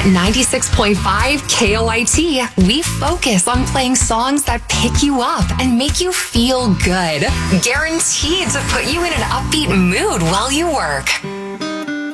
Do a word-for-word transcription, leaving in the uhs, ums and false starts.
At ninety-six point five K O I T, we focus on playing songs that pick you up and make you feel good. Guaranteed to put you in an upbeat mood while you work.